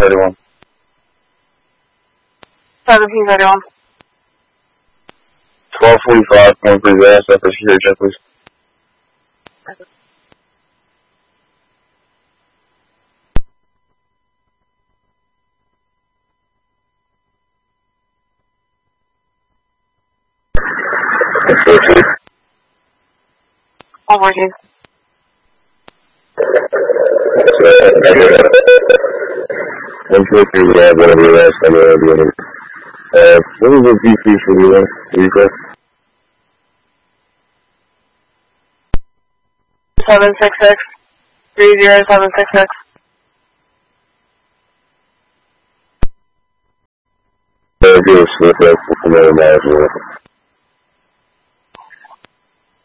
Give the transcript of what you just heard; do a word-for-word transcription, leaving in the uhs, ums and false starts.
thirty-one. seventeen thirty-one. twelve forty-five, going for your ass after security check, please. One fourteen. one fifty, yeah, whatever your ass number is. Uh, what was the V P for you, uh, Rico? seven six six. three zero seven six six. Uh, give us a slip up for another miles.